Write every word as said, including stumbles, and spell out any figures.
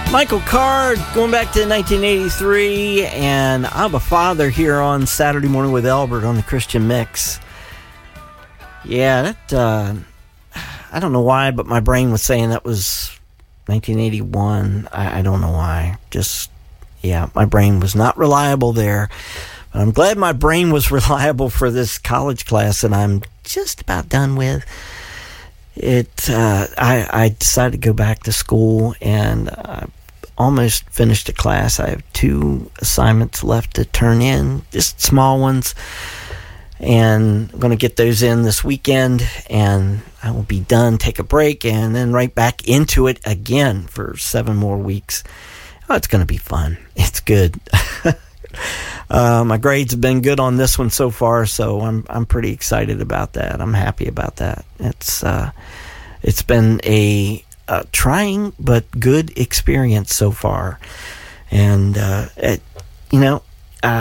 Michael Card, going back to nineteen eighty-three, and Abba Father here on Saturday Morning with Albert on the Christian Mix. Yeah, that, uh, I don't know why, but my brain was saying that was nineteen eighty-one. I, I don't know why. Just, yeah, my brain was not reliable there. But I'm glad my brain was reliable for this college class that I'm just about done with. It, uh, I, I decided to go back to school, and I almost finished a class. I have two assignments left to turn in, just small ones, and I'm going to get those in this weekend, and I will be done, take a break, and then right back into it again for seven more weeks. Oh, it's going to be fun. It's good. uh, my grades have been good on this one so far, so I'm I'm pretty excited about that. I'm happy about that. It's uh, it's been a, a trying but good experience so far, and uh, it, you know,